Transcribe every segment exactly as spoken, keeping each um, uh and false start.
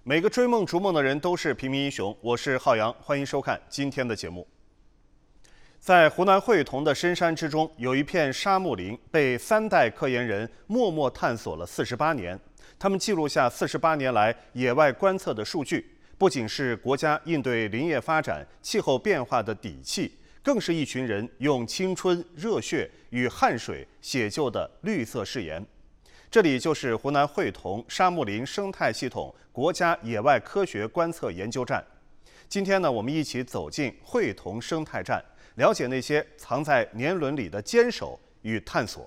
每个追梦逐梦的人都是平民英雄。我是浩洋，欢迎收看今天的节目。在湖南会同的深山之中，有一片沙木林，被三代科研人默默探索了四十八年。他们记录下四十八年来野外观测的数据，不仅是国家应对林业发展、气候变化的底气，更是一群人用青春、热血与汗水写就的绿色誓言。这里就是湖南会同沙木林生态系统国家野外科学观测研究站。今天呢，我们一起走进会同生态站，了解那些藏在年轮里的坚守与探索。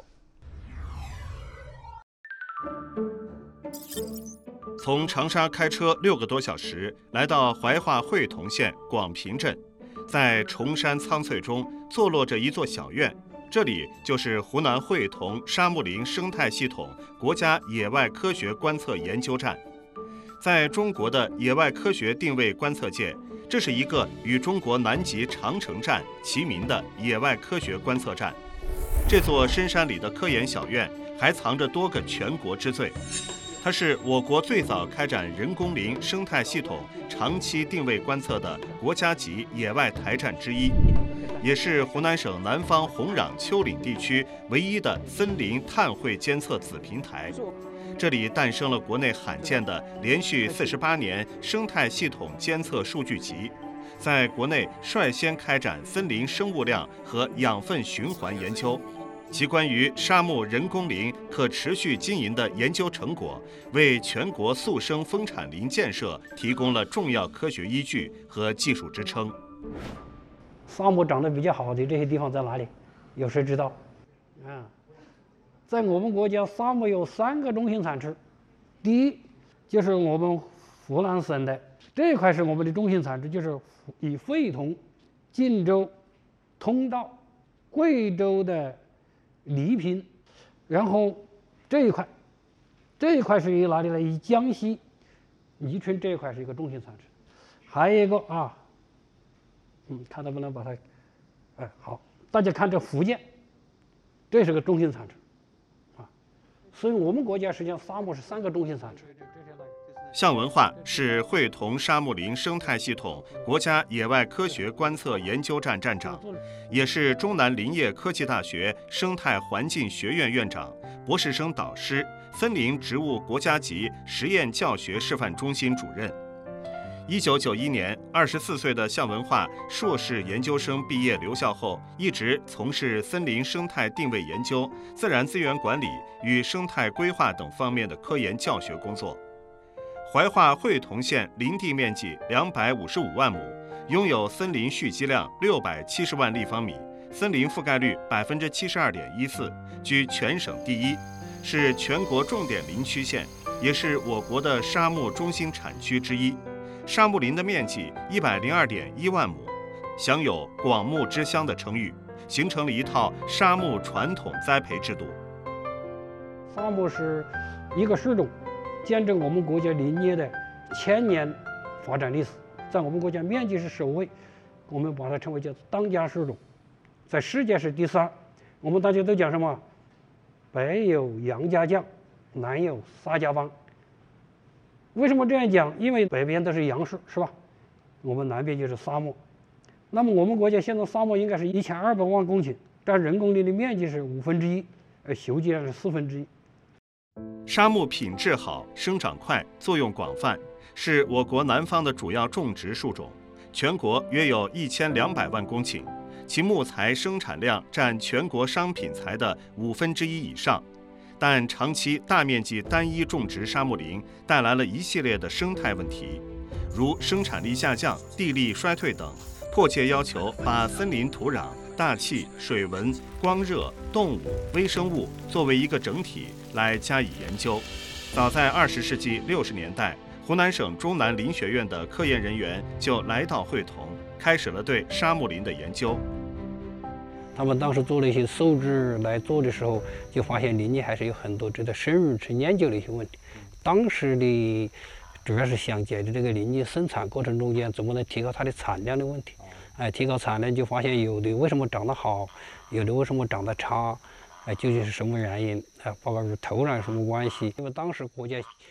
从长沙开车六个多小时，来到怀化会同县广平镇，在崇山苍翠中坐落着一座小院。这里就是湖南会同沙木林生态系统国家野外科学观测研究站。在中国的野外科学定位观测界，这是一个与中国南极长城站齐名的野外科学观测站。这座深山里的科研小院还藏着多个全国之最。它是我国最早开展人工林生态系统长期定位观测的国家级野外台站之一，也是湖南省南方红壤丘陵地区唯一的森林碳汇监测子平台。这里诞生了国内罕见的连续四十八年生态系统监测数据集，在国内率先开展森林生物量和养分循环研究。其关于沙木人工林可持续经营的研究成果，为全国速生丰产林建设提供了重要科学依据和技术支撑。 沙漠长得比较好的这些地方在哪里？有谁知道？啊，在我们国家，沙漠有三个中心产区。第一，就是我们湖南省的这一块是我们的中心产区，就是以会同、晋州、通道、贵州的黎平，然后这一块，这一块是以哪里呢？以江西宜春这一块是一个中心产区。还有一个啊。嗯，看能不能把它，哎，好，大家看这福建，这是个中心产区，啊，所以我们国家实际上沙漠是三个中心产区。 向文化是会同沙木林生态系统国家野外科学观测研究站站长，也是中南林业科技大学生态环境学院院长、博士生导师、森林植物国家级实验教学示范中心主任。一九九一年，二十四岁的向文化硕士研究生毕业留校后，一直从事森林生态定位研究、自然资源管理与生态规划等方面的科研教学工作。怀化会同县林地面积两百五十五万亩，拥有森林蓄积量六百七十万立方米，森林覆盖率百分之七十二点一四，居全省第一，是全国重点林区县，也是我国的沙木中心产区之一。沙木林的面积一百零二点一万亩，享有“广木之乡”的称誉，形成了一套沙木传统栽培制度。 沙木是一个树种，见证我们国家林业的千年发展历史。在我们国家面积是首位，我们把它称为叫当家树种，在世界是第三。我们大家都讲什么？北有杨家将，南有沙家浜。为什么这样讲？因为北边都是杨树，是吧？我们南边就是沙漠。那么我们国家现在沙漠应该是一千二百万公顷，占人工林的面积是五分之一，而休季量是四分之一。 沙木品质好，生长快，作用广泛，是我国南方的主要种植树种，全国约有一千两百万公顷，其木材生产量占全国商品材的五分之一以上。但长期大面积单一种植沙木林带来了一系列的生态问题，如生产力下降、地力衰退等，迫切要求把森林土壤、大气、水文、光热、动物、微生物作为一个整体来加以研究。早在二十世纪六十年代，湖南省中南林学院的科研人员就来到会同，开始了对沙木林的研究。 他们当时做了一些数据来做的时候，就发现林业还是有很多值得深入去研究的一些问题。当时的主要是想解决这个林业生产过程中间怎么能提高它的产量的问题。哎，提高产量就发现有的为什么长得好，有的为什么长得差，哎，究竟是什么原因？哎，包括是土壤有什么关系？因为当时国家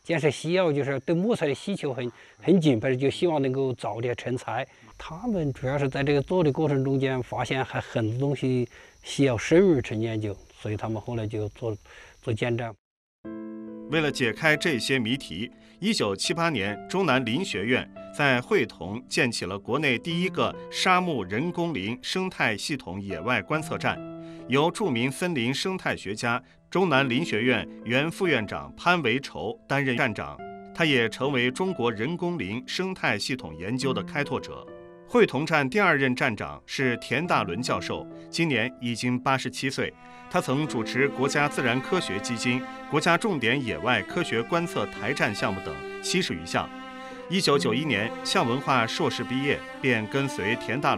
建设西药就是对木材的需求很很紧迫，就希望能够早点成材。他们主要是在这个做的过程中间发现还很多东西需要深入去研究，所以他们后来就做做建站。 为了解开这些谜题，一九七八年，中南林学院在会同建起了国内第一个沙木人工林生态系统野外观测站，由著名森林生态学家、中南林学院原副院长潘维筹担任站长，他也成为中国人工林生态系统研究的开拓者。会同站第二任站长是田大伦教授，今年已经八十七岁。他曾主持国家自然科学基金、国家重点野外科学观测台站项目等七十余项。一九九一年，向文化硕士毕业，便跟随田大伦